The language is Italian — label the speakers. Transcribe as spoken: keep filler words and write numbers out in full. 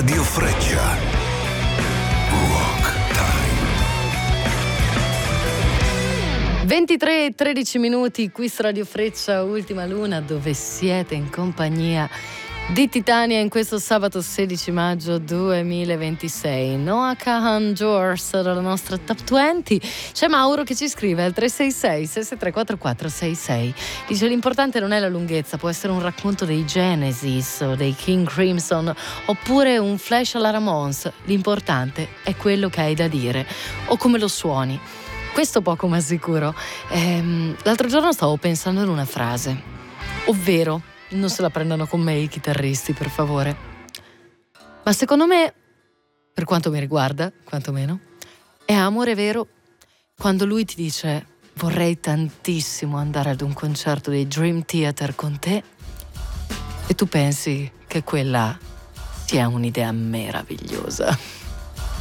Speaker 1: Radio Freccia. Rock Time.
Speaker 2: ventitré e tredici minuti qui su Radio Freccia, Ultima Luna, dove siete in compagnia di Titania in questo sabato sedici maggio duemilaventisei. Noah Kahan George dalla nostra Top venti. C'è Mauro che ci scrive al tre sei sei sei sei tre quattro quattro sei sei. Dice: l'importante non è la lunghezza, può essere un racconto dei Genesis o dei King Crimson oppure un flash alla Ramones. L'importante è quello che hai da dire o come lo suoni. Questo poco ma sicuro. Ehm, l'altro giorno stavo pensando in una frase, ovvero, non se la prendano con me i chitarristi, per favore, ma secondo me, per quanto mi riguarda, quantomeno, è amore vero quando lui ti dice: vorrei tantissimo andare ad un concerto dei Dream Theater con te, e tu pensi che quella sia un'idea meravigliosa.